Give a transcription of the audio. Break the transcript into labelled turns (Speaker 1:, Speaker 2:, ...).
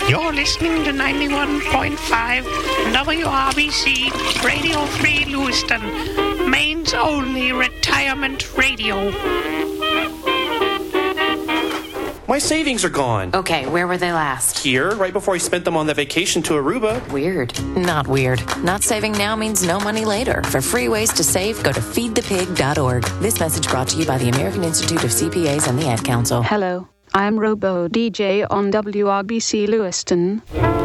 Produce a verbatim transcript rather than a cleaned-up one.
Speaker 1: You're listening to ninety-one point five W R B C Radio Free Lewiston, Maine's only retirement radio.
Speaker 2: My savings are gone.
Speaker 3: Okay, where were they last?
Speaker 2: Here, right before I spent them on the vacation to Aruba.
Speaker 3: Weird. Not weird. Not saving now means no money later. For free ways to save, go to feed the pig dot org. This message brought to you by the American Institute of C P As and the Ad Council.
Speaker 4: Hello, I'm Robo D J on W R B C Lewiston.